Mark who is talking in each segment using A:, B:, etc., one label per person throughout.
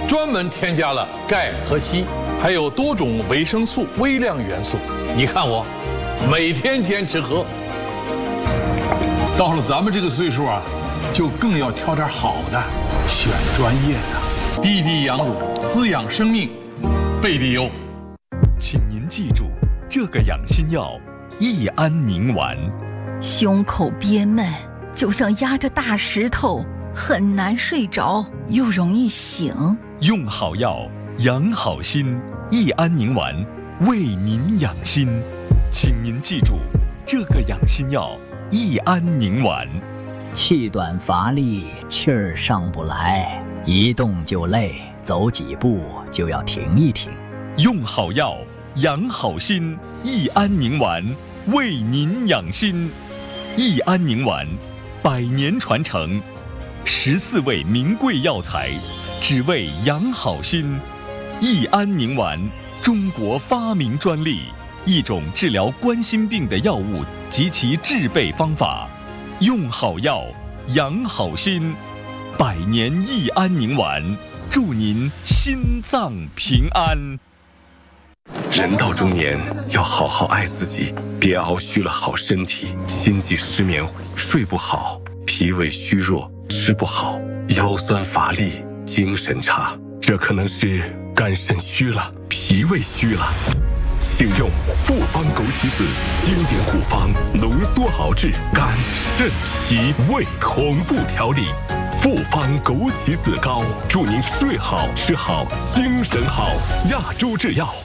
A: 专门添加了钙和硒，还有多种维生素、微量元素。你看我，每天坚持喝。到了咱们这个岁数啊，就更要挑点好的，选专业的。滴滴羊乳，滋养生命，贝蒂优。
B: 请您记住，这个养心药益安宁丸。
C: 胸口憋闷，就像压着大石头，很难睡着，又容易醒。
B: 用好药，养好心，益安宁丸为您养心。请您记住，这个养心药益安宁丸。
D: 气短乏力，气儿上不来，一动就累，走几步就要停一停。
B: 用好药，养好心，益安宁丸为您养心。益安宁丸，100年传承，14味名贵药材，只为养好心。益安宁丸，中国发明专利，一种治疗冠心病的药物及其制备方法。用好药，养好心，100年益安宁丸，祝您心脏平安。
E: 人到中年，要好好爱自己，别熬虚了好身体，心悸失眠，睡不好，脾胃虚弱，吃不好，腰酸乏力，精神差，这可能是肝肾虚了，脾胃虚了。请用复方枸杞子经典古方浓缩熬制肝肾脾胃同步调理，复方枸杞子膏，祝您睡好吃好精神好。亚洲制药。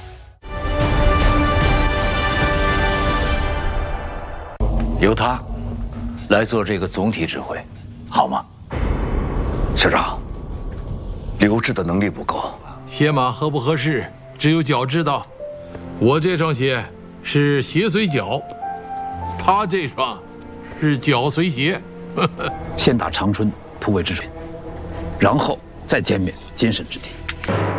F: 由他来做这个总体指挥，好吗？社长，刘志的能力不够，
A: 鞋码合不合适，只有脚知道。我这双鞋是鞋随脚，他这双是脚随鞋。
F: 先打长春突围之锤，然后再歼灭坚沈之地。